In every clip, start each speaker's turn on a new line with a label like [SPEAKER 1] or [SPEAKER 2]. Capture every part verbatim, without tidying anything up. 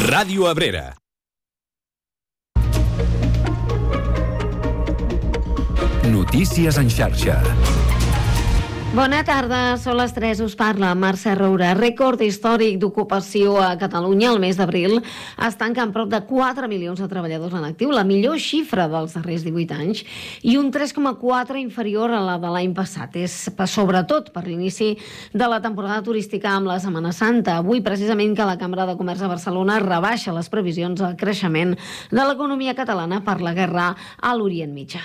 [SPEAKER 1] Ràdio Abrera. Notícies en xarxa.
[SPEAKER 2] Bona tarda, són les tres, us parla Mercè Roura. Rècord històric d'ocupació a Catalunya el mes d'abril es tanca amb prop de quatre milions de treballadors en actiu, la millor xifra dels darrers divuit anys i un tres coma quatre inferior a la de l'any passat. És sobretot per l'inici de la temporada turística amb la Setmana Santa. Avui precisament que la Cambra de Comerç de Barcelona rebaixa les previsions al creixement de l'economia catalana per la guerra a l'Orient Mitjà.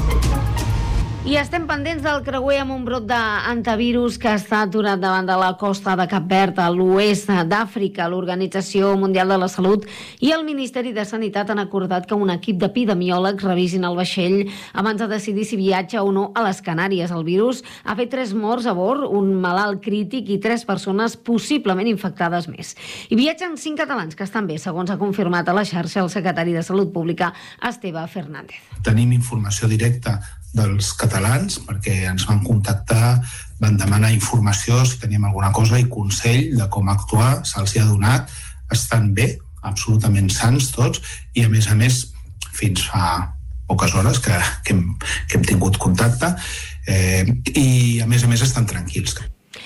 [SPEAKER 2] I estem pendents del creuer amb un brot d'antivirus que està aturat davant de la costa de Cap Verd, a l'oest d'Àfrica. L'Organització Mundial de la Salut i el Ministeri de Sanitat han acordat que un equip d'epidemiòlegs revisin el vaixell abans de decidir si viatja o no a les Canàries. El virus ha fet tres morts a bord, un malalt crític i tres persones possiblement infectades més. I viatgen cinc catalans que estan bé, segons ha confirmat a la xarxa el secretari de Salut Pública, Esteve Fernández.
[SPEAKER 3] Tenim informació directa dels catalans perquè ens van contactar, van demanar informació si teníem alguna cosa i consell de com actuar, se'ls ha donat, estan bé, absolutament sants tots i a més a més fins fa poques hores que, que, hem, que hem tingut contacte eh, i a més a més estan tranquils.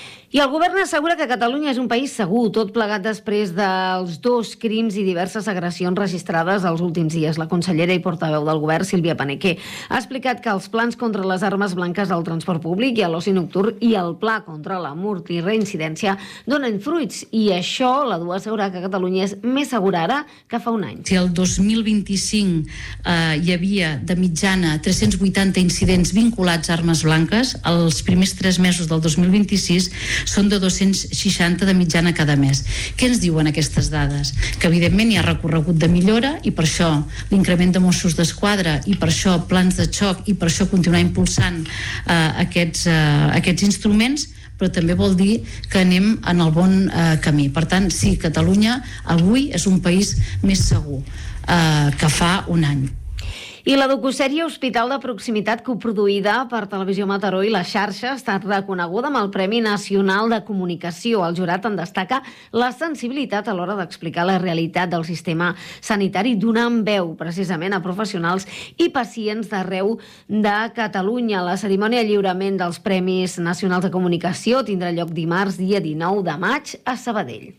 [SPEAKER 2] I el govern assegura que Catalunya és un país segur, tot plegat després dels dos crims i diverses agressions registrades els últims dies. La consellera i portaveu del govern, Sílvia Paneque, ha explicat que els plans contra les armes blanques al transport públic i a l'oci nocturn i el pla contra la multireincidència donen fruits i això la du a assegurar que Catalunya és més segura ara que fa un any.
[SPEAKER 4] Si el dos mil vint-i-cinc eh, hi havia de mitjana tres-cents vuitanta incidents vinculats a armes blanques, els primers tres mesos del dos mil vint-i-sis són de dos-cents seixanta de mitjana cada mes. Què ens diuen aquestes dades? Que evidentment hi ha recorregut de millora i per això l'increment de Mossos d'Esquadra i per això plans de xoc i per això continuar impulsant eh, aquests, eh, aquests instruments, però també vol dir que anem en el bon eh, camí. Per tant, sí, Catalunya avui és un país més segur eh, que fa un any.
[SPEAKER 2] I la docusèrie Hospital de Proximitat, coproduïda per Televisió Mataró i la xarxa, ha estat reconeguda amb el Premi Nacional de Comunicació. El jurat en destaca la sensibilitat a l'hora d'explicar la realitat del sistema sanitari, donant veu precisament a professionals i pacients d'arreu de Catalunya. La cerimònia de lliurament dels Premis Nacionals de Comunicació tindrà lloc dimarts, dia dinou de maig, a Sabadell.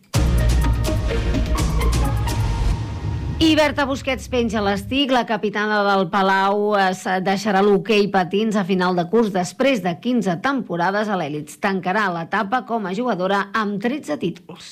[SPEAKER 2] I Berta Busquets penja l'estic. La capitana del Palau es deixarà l'hoquei patins a final de curs després de quinze temporades a l'elit. Tancarà l'etapa com a jugadora amb tretze títols.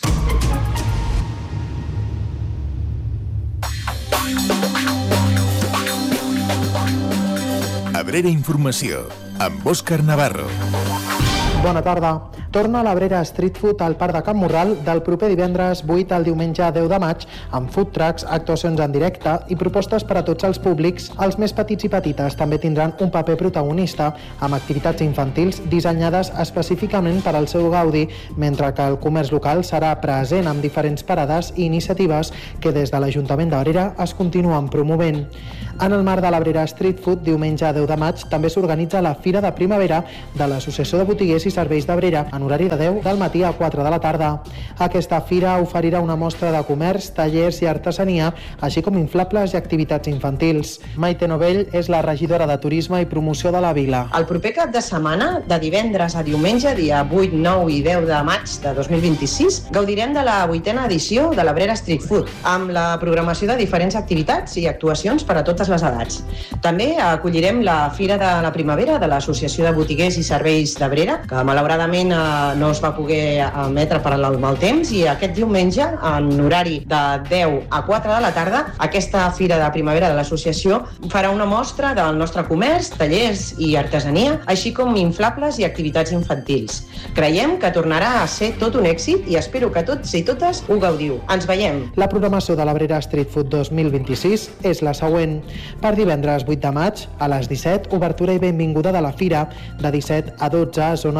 [SPEAKER 1] Abrera Informació, amb Òscar Navarro.
[SPEAKER 5] Bona tarda. Torna a l'Abrera Street Food al Parc de Can Morral del proper divendres vuit al diumenge deu de maig amb food trucks, actuacions en directe i propostes per a tots els públics. Els més petits i petites també tindran un paper protagonista amb activitats infantils dissenyades específicament per al seu gaudi, mentre que el comerç local serà present amb diferents parades i iniciatives que des de l'Ajuntament d'Abrera es continuen promovent. En el marc de l'Abrera Street Food, diumenge deu de maig, també s'organitza la Fira de Primavera de l'Associació de Botiguers i Serveis d'Abrera, en horari de deu del matí a quatre de la tarda. Aquesta fira oferirà una mostra de comerç, tallers i artesania, així com inflables i activitats infantils. Maite Novell és la regidora de Turisme i Promoció de la Vila.
[SPEAKER 6] El proper cap de setmana, de divendres a diumenge, dia vuit, nou i deu de maig de dos mil vint-i-sis, gaudirem de la vuitena edició de l'Abrera Street Food, amb la programació de diferents activitats i actuacions per a totes les edats. També acollirem la Fira de la Primavera de l'Associació de Botiguers i Serveis d'Abrera, que malauradament no es va poder emetre per al mal temps, i aquest diumenge, en horari de deu a quatre de la tarda, aquesta Fira de Primavera de l'Associació farà una mostra del nostre comerç, tallers i artesania, així com inflables i activitats infantils. Creiem que tornarà a ser tot un èxit i espero que tots i totes ho gaudiu. Ens veiem.
[SPEAKER 5] La programació de l'Abrera Street Food dos mil vint-i-sis és la següent. Per divendres vuit de maig, a les disset, obertura i benvinguda de la Fira, de disset a dotze, zona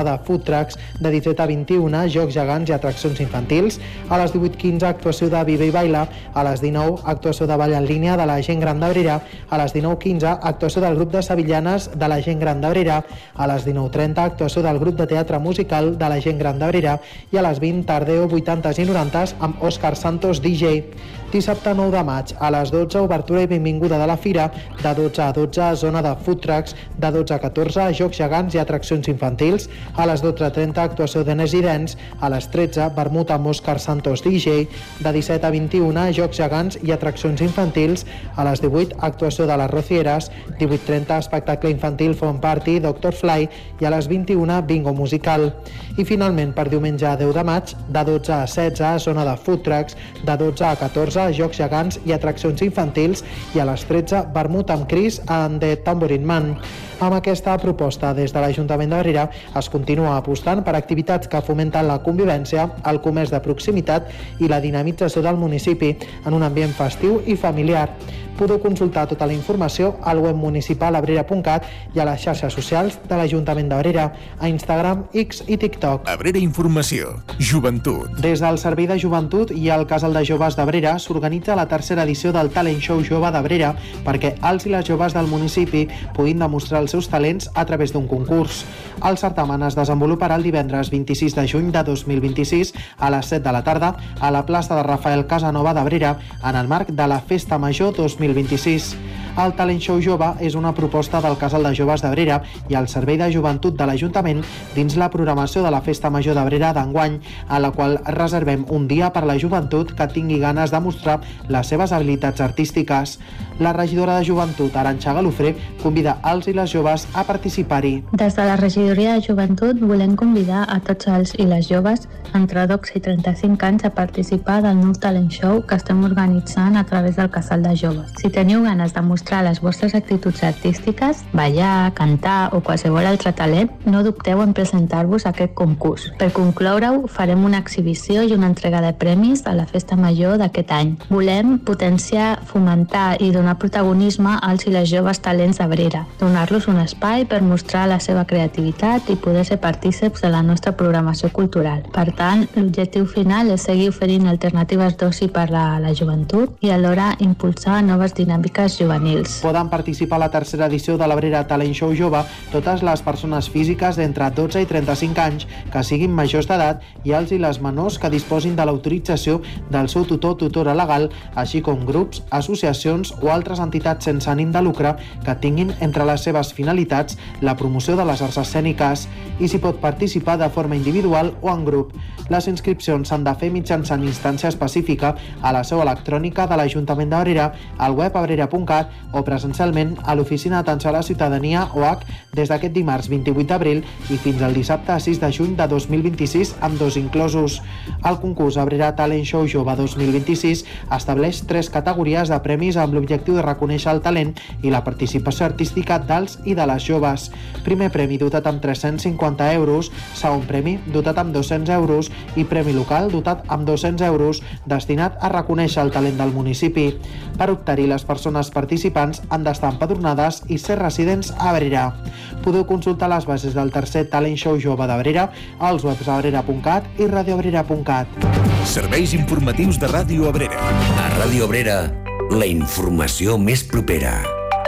[SPEAKER 5] zona de food trucks. De disset a vint i una, jocs gegants i atraccions infantils. A les divuit quinze, actuació de Vive i Baila. A les dinou, actuació de ball en línia de la gent gran d'Abrera. A les dinou quinze, actuació del grup de sevillanes de la gent gran d'Abrera. A les dinou trenta, actuació del grup de teatre musical de la gent gran d'Abrera. I a les vint, tardeo, vuitantes i norantes amb Òscar Santos D J. Dissabte nou de maig, a les dotze, obertura i benvinguda de la fira. De dotze a dotze, zona de food trucks. De dotze a catorze, jocs gegants i atraccions infantils. A les dotze trenta, actuació de Nes i Dents. A les tretze, vermut amb Òscar Santos D J. De disset a vint i una, jocs gegants i atraccions infantils. A les divuit, actuació de les Rocieres. divuit trenta, espectacle infantil Fun Party, doctor Fly. I a les vint i una, bingo musical. I finalment, per diumenge deu de maig, de dotze a setze, zona de food trucks. De dotze a catorze, jocs gegants i atraccions infantils. I a les tretze, vermut amb Chris and the Tambourine Man. Amb aquesta proposta, des de l'Ajuntament d'Abrera es continua apostant per activitats que fomenten la convivència, el comerç de proximitat i la dinamització del municipi en un ambient festiu i familiar. Podeu consultar tota la informació al web municipal abrera punt cat i a les xarxes socials de l'Ajuntament d'Abrera, a Instagram, X i TikTok.
[SPEAKER 1] Abrera Informació. Joventut.
[SPEAKER 5] Des del Servei de Joventut i el Casal de Joves d'Abrera s'organitza la tercera edició del Talent Show Jove d'Abrera perquè els i les joves del municipi puguin demostrar els seus talents a través d'un concurs. El certamen es desenvoluparà el divendres vint-i-sis de juny de dos mil vint-i-sis a les set de la tarda a la plaça de Rafael Casanova d'Abrera en el marc de la Festa Major dos mil vint-i-sis. El Talent Show Jove és una proposta del Casal de Joves d'Abrera i el Servei de Joventut de l'Ajuntament dins la programació de la Festa Major d'Abrera d'enguany, a la qual reservem un dia per la joventut que tingui ganes de mostrar les seves habilitats artístiques. La regidora de Joventut, Arantxa Galofré, convida els i les joves a participar-hi.
[SPEAKER 7] Des de la regidoria de Joventut volem convidar a tots els i les joves entre dotze i trenta-cinc anys a participar del nou Talent Show que estem organitzant a través del Casal de Joves. Si teniu ganes de mostrar les vostres actituds artístiques, ballar, cantar o qualsevol altre talent, no dubteu en presentar-vos a aquest concurs. Per concloure-ho, farem una exhibició i una entrega de premis a la Festa Major d'aquest any. Volem potenciar, fomentar i donar protagonisme als i les joves talents d'Abrera, donar-los un espai per mostrar la seva creativitat i poder ser partíceps de la nostra programació cultural. Per tant, l'objectiu final és seguir oferint alternatives d'oci per a la joventut i alhora impulsar noves dinàmiques juvenils.
[SPEAKER 5] Poden participar a la tercera edició de l'Abrera Talent Show Jove totes les persones físiques d'entre dotze i trenta-cinc anys que siguin majors d'edat i els i les menors que disposin de l'autorització del seu tutor o tutora legal, així com grups, associacions o altres entitats sense ànim de lucre que tinguin entre les seves finalitats la promoció de les arts escèniques i s'hi pot participar de forma individual o en grup. Les inscripcions s'han de fer mitjançant instància específica a la seu electrònica de l'Ajuntament d'Abrera, al web abrera punt cat o presencialment a l'Oficina d'Atenció a la Ciutadania O H des d'aquest dimarts vint-i-vuit d'abril i fins al dissabte sis de juny de dos mil vint-i-sis amb dos inclosos. El concurs Abrera Talent Show Jove dos mil vint-i-sis estableix tres categories de premis amb l'objectiu de reconèixer el talent i la participació artística dels i de les joves. Primer premi dotat amb tres-cents cinquanta euros, segon premi dotat amb dos-cents euros i premi local dotat amb dos-cents euros destinat a reconèixer el talent del municipi. Per optar-hi, les persones participants han d'estar empadronades i ser residents a Abrera. Podeu consultar les bases del tercer Talent Show Jove d'Abrera als webs abrera punt cat i radioabrera punt cat.
[SPEAKER 1] Serveis informatius de Ràdio Abrera.
[SPEAKER 8] A Ràdio Abrera, la informació més propera.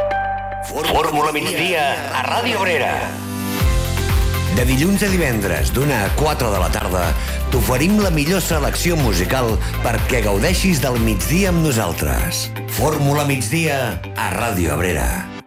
[SPEAKER 8] Fórmula migdia a Ràdio Abrera. De dilluns a divendres, d'una a quatre de la tarda, t'oferim la millor selecció musical perquè gaudeixis del migdia amb nosaltres. Fórmula migdia a Ràdio Abrera.